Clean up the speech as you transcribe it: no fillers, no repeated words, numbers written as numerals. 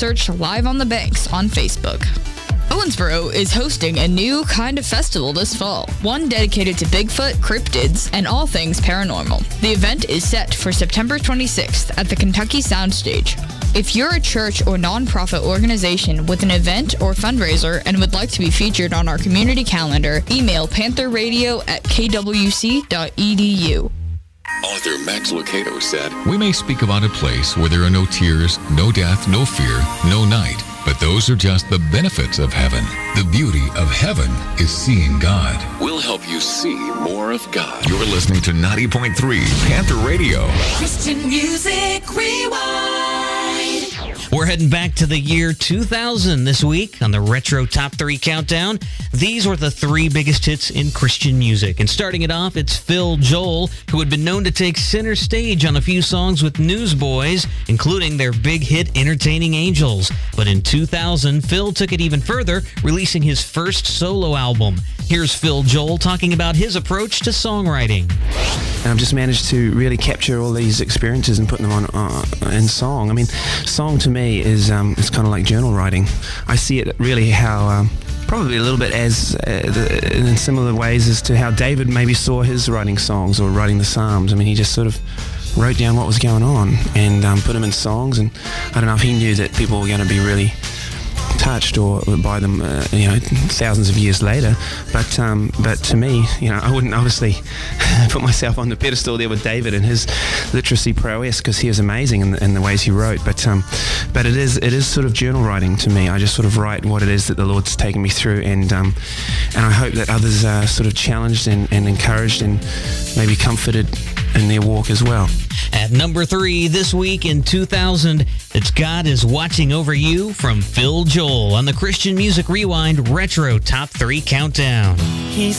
search Live on the Banks on Facebook. Owensboro is hosting a new kind of festival this fall, one dedicated to Bigfoot, cryptids, and all things paranormal. The event is set for September 26th at the Kentucky Soundstage. If you're a church or nonprofit organization with an event or fundraiser and would like to be featured on our community calendar, email pantherradio@kwc.edu. Author Max Lucado said, "We may speak about a place where there are no tears, no death, no fear, no night, but those are just the benefits of heaven. The beauty of heaven is seeing God. We'll help you see more of God." You're listening to 90.3 Panther Radio. Christian Music Rewind. We're heading back to the year 2000 this week on the Retro Top 3 Countdown. These were the 3 biggest hits in Christian music. And starting it off, it's Phil Joel, who had been known to take center stage on a few songs with Newsboys, including their big hit Entertaining Angels. But in 2000, Phil took it even further, releasing his first solo album. Here's Phil Joel talking about his approach to songwriting. I've just managed to really capture all these experiences and put them on in song. I mean, song to me is it's kind of like journal writing. I see it really how probably a little bit as in similar ways as to how David maybe saw his writing songs or writing the Psalms. I mean, he just sort of wrote down what was going on and put them in songs. And I don't know if he knew that people were going to be really touched or by them, thousands of years later. But to me, I wouldn't obviously put myself on the pedestal there with David and his literacy prowess, because he was amazing in the ways he wrote. But it is sort of journal writing to me. I just sort of write what it is that the Lord's taken me through, and I hope that others are sort of challenged and encouraged and maybe comforted in their walk as well. At number 3 this week in 2000, it's God is Watching Over You from Phil Joel on the Christian Music Rewind Retro Top 3 Countdown. He